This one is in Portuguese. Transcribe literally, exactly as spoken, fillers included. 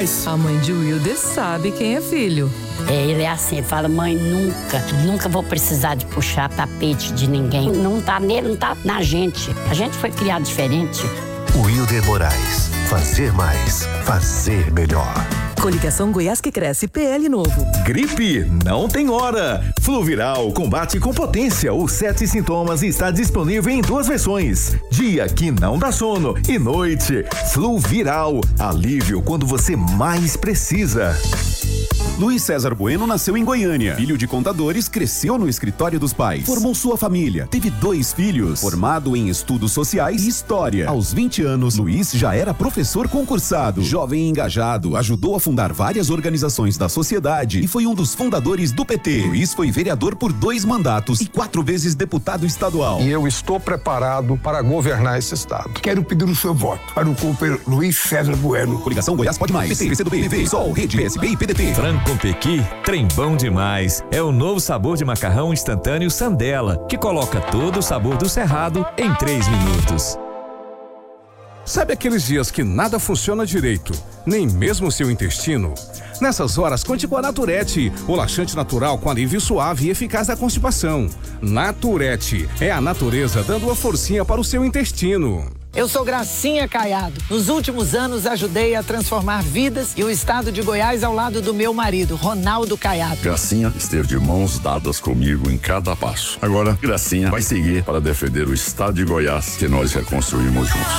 A mãe de Wilder sabe quem é filho. É, ele é assim, ele fala, mãe, nunca, nunca vou precisar de puxar tapete de ninguém. Não tá nele, não tá na gente. A gente foi criado diferente. Wilder Moraes. Fazer mais. Fazer melhor. Coligação Goiás que Cresce, P L novo. Gripe não tem hora. Fluviral combate com potência os sete sintomas e está disponível em duas versões. Dia que não dá sono e noite. Fluviral, alívio quando você mais precisa. Luiz César Bueno nasceu em Goiânia. Filho de contadores, cresceu no escritório dos pais. Formou sua família. Teve dois filhos. Formado em estudos sociais e história. Aos vinte anos, Luiz já era professor concursado. Jovem e engajado, ajudou a fundar várias organizações da sociedade e foi um dos fundadores do P T. Luiz foi vereador por dois mandatos e quatro vezes deputado estadual. E eu estou preparado para governar esse estado. Quero pedir o seu voto para o companheiro Luiz César Bueno. Coligação Goiás Pode Mais. P T, P C do B, P V, Sol, Rede, P S B e P D T. Frango com pequi, trem bom demais. É o novo sabor de macarrão instantâneo Sandela, que coloca todo o sabor do Cerrado em três minutos. Sabe aqueles dias que nada funciona direito, nem mesmo o seu intestino? Nessas horas, conte com a Naturete, o laxante natural com alívio suave e eficaz da constipação. Naturete é a natureza dando uma forcinha para o seu intestino. Eu sou Gracinha Caiado. Nos últimos anos ajudei a transformar vidas e o estado de Goiás ao lado do meu marido, Ronaldo Caiado. Gracinha esteve de mãos dadas comigo em cada passo. Agora, Gracinha vai seguir para defender o estado de Goiás que nós reconstruímos juntos.